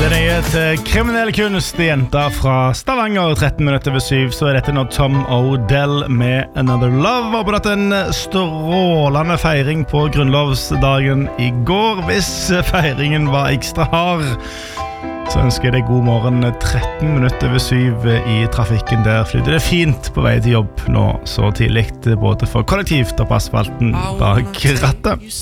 Kriminell kunst, jenta fra Stavanger, 13 minutter over 7. Så dette nå Tom Odell med Another Love. Var på dette en strålende feiring på grunnlovsdagen i går. Hvis feiringen var ekstra hard, så ønsker jeg deg god morgen. 13 minutter over 7 i trafikken. Der flyter det fint på vei til jobb nå så tidlig, både for kollektivt og på asfalten bak rattet.